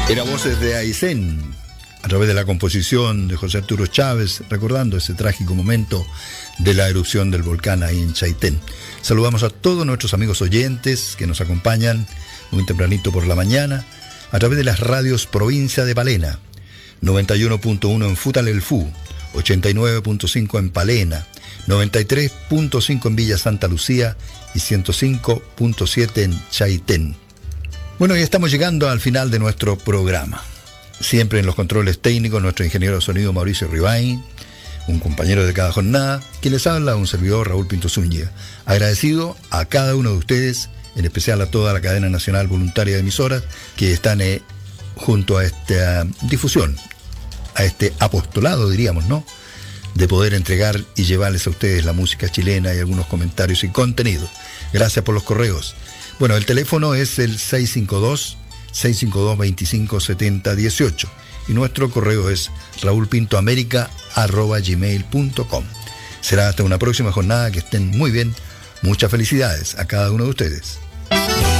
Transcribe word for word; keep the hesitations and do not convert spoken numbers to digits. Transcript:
Era voces de Aysén, a través de la composición de José Arturo Chávez, recordando ese trágico momento de la erupción del volcán ahí en Chaitén. Saludamos a todos nuestros amigos oyentes que nos acompañan muy tempranito por la mañana, a través de las radios Provincia de Palena, noventa y uno punto uno en Futalelfú, ochenta y nueve punto cinco en Palena, noventa y tres punto cinco en Villa Santa Lucía y ciento cinco punto siete en Chaitén. Bueno, ya estamos llegando al final de nuestro programa. Siempre en los controles técnicos, nuestro ingeniero de sonido Mauricio Ribay, un compañero de cada jornada, quien les habla, un servidor Raúl Pinto Zúñiga. Agradecido a cada uno de ustedes, en especial a toda la cadena nacional voluntaria de emisoras que están eh, junto a esta difusión, a este apostolado, diríamos, ¿no?, de poder entregar y llevarles a ustedes la música chilena y algunos comentarios y contenido. Gracias por los correos. Bueno, el teléfono es el seis cinco dos, seis cinco dos, dos cinco siete cero uno ocho y nuestro correo es raulpintoamerica arroba gmail punto com. Será hasta una próxima jornada, que estén muy bien. Muchas felicidades a cada uno de ustedes.